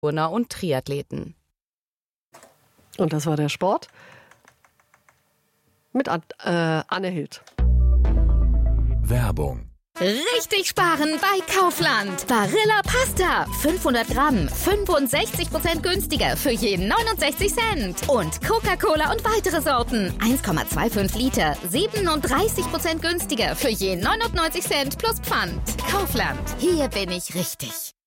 Turner und Triathleten. Und das war der Sport mit Anne Hild. Werbung. Richtig sparen bei Kaufland. Barilla Pasta. 500 Gramm. 65% günstiger für je 69 Cent. Und Coca-Cola und weitere Sorten. 1,25 Liter. 37% günstiger für je 99 Cent plus Pfand. Kaufland. Hier bin ich richtig.